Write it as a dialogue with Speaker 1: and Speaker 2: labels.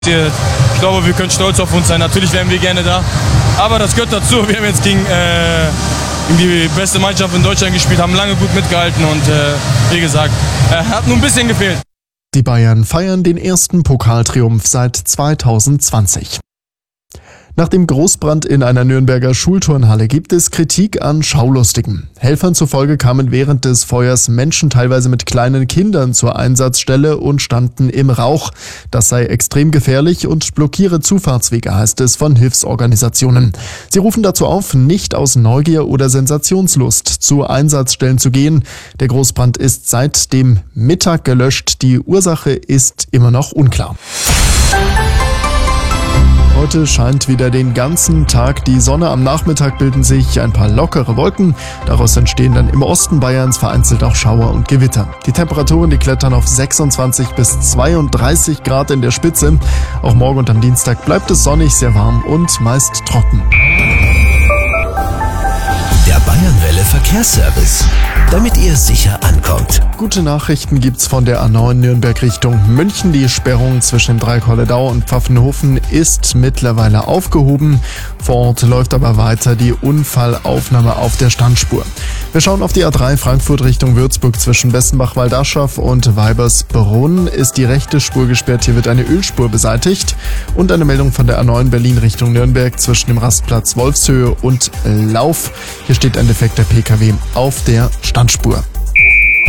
Speaker 1: Ich glaube, wir können stolz auf uns sein. Natürlich wären wir gerne da, aber das gehört dazu. Wir haben jetzt gegen die beste Mannschaft in Deutschland gespielt, haben lange gut mitgehalten und wie gesagt, hat nur ein bisschen gefehlt.
Speaker 2: Die Bayern feiern den ersten Pokaltriumph seit 2020. Nach dem Großbrand in einer Nürnberger Schulturnhalle gibt es Kritik an Schaulustigen. Helfern zufolge kamen während des Feuers Menschen teilweise mit kleinen Kindern zur Einsatzstelle und standen im Rauch. Das sei extrem gefährlich und blockiere Zufahrtswege, heißt es von Hilfsorganisationen. Sie rufen dazu auf, nicht aus Neugier oder Sensationslust zu Einsatzstellen zu gehen. Der Großbrand ist seit dem Mittag gelöscht. Die Ursache ist immer noch unklar. Heute scheint wieder den ganzen Tag die Sonne. Am Nachmittag bilden sich ein paar lockere Wolken. Daraus entstehen dann im Osten Bayerns vereinzelt auch Schauer und Gewitter. Die Temperaturen, die klettern auf 26 bis 32 Grad in der Spitze. Auch morgen und am Dienstag bleibt es sonnig, sehr warm und meist trocken.
Speaker 3: Der Bayernwelle Verkehrsservice, damit ihr sicher ankommt.
Speaker 2: Gute Nachrichten gibt's von der A9 Nürnberg Richtung München. Die Sperrung zwischen Dreikolledau und Pfaffenhofen ist mittlerweile aufgehoben. Vor Ort läuft aber weiter die Unfallaufnahme auf der Standspur. Wir schauen auf die A3 Frankfurt Richtung Würzburg. Zwischen Bessenbach-Waldaschaf und Weibersbrunn ist die rechte Spur gesperrt. Hier wird eine Ölspur beseitigt. Und eine Meldung von der A9 Berlin Richtung Nürnberg zwischen dem Rastplatz Wolfshöhe und Lauf. Hier steht ein defekter PKW auf der Standspur.